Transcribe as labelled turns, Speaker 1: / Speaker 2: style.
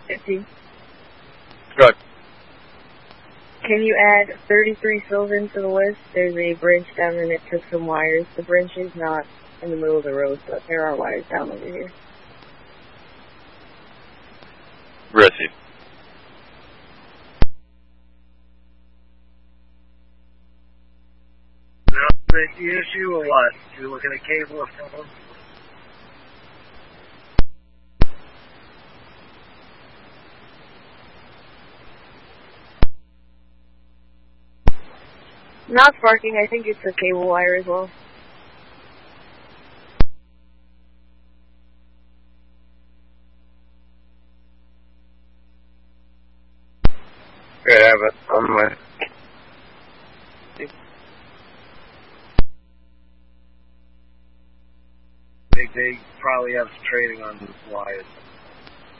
Speaker 1: 50.
Speaker 2: Good.
Speaker 1: Can you add 33 Sylvan to the list? There's a branch down and it took some wires. The branch is not in the middle of the road, but there are wires down over here.
Speaker 2: Received.
Speaker 3: The issue or what? You looking at cable or phone?
Speaker 1: Not sparking, I think it's a cable wire as well.
Speaker 2: Okay, I have it on the way.
Speaker 3: They probably have some trading on those wires.